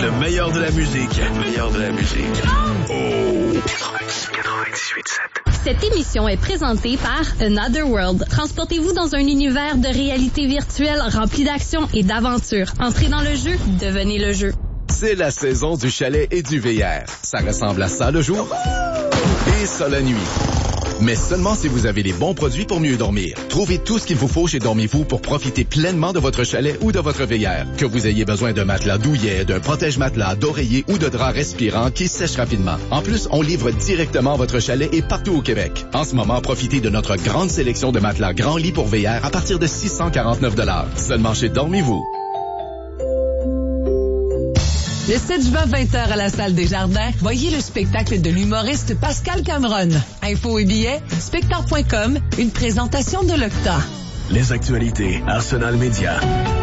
Le meilleur de la musique. Oh! 98.7. Cette émission est présentée par Another World. Transportez-vous dans un univers de réalité virtuelle rempli d'action et d'aventure. Entrez dans le jeu, devenez le jeu. C'est la saison du chalet et du VR. Ça ressemble à ça le jour et ça la nuit. Mais seulement si vous avez les bons produits pour mieux dormir. Trouvez tout ce qu'il vous faut chez Dormez-vous pour profiter pleinement de votre chalet ou de votre VR. Que vous ayez besoin d'un matelas douillet, d'un protège-matelas, d'oreiller ou de drap respirant qui sèche rapidement. En plus, on livre directement votre chalet et partout au Québec. En ce moment, profitez de notre grande sélection de matelas grand lit pour VR à partir de 649 $. Seulement chez Dormez-vous. Le 7 juin, 20h à la Salle des Jardins, voyez le spectacle de l'humoriste Pascal Cameron. Infos et billets, spectacle.com, une présentation de l'Octa. Les actualités, Arsenal Média.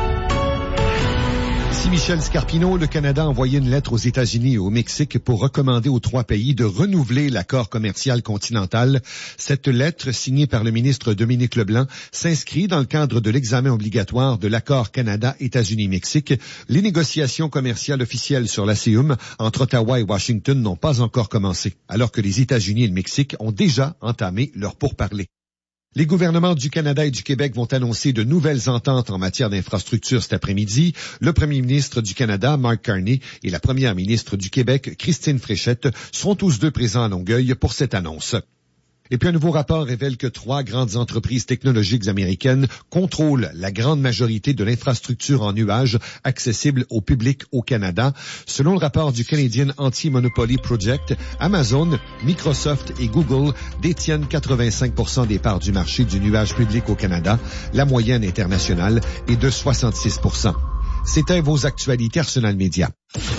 Ici Michel Scarpino, le Canada a envoyé une lettre aux États-Unis et au Mexique pour recommander aux trois pays de renouveler l'accord commercial continental. Cette lettre, signée par le ministre Dominique Leblanc, s'inscrit dans le cadre de l'examen obligatoire de l'accord Canada-États-Unis-Mexique. Les négociations commerciales officielles sur l'ASEUM entre Ottawa et Washington n'ont pas encore commencé, alors que les États-Unis et le Mexique ont déjà entamé leurs pourparlers. Les gouvernements du Canada et du Québec vont annoncer de nouvelles ententes en matière d'infrastructure cet après-midi. Le premier ministre du Canada, Mark Carney, et la première ministre du Québec, Christine Fréchette, seront tous deux présents à Longueuil pour cette annonce. Et puis un nouveau rapport révèle que 3 grandes entreprises technologiques américaines contrôlent la grande majorité de l'infrastructure en nuage accessible au public au Canada. Selon le rapport du Canadian Anti-Monopoly Project, Amazon, Microsoft et Google détiennent 85% des parts du marché du nuage public au Canada. La moyenne internationale est de 66%. C'était vos actualités Arsenal Média.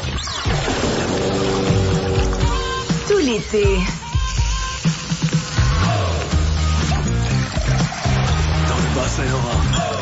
Tout l'été. Saint-Laurent.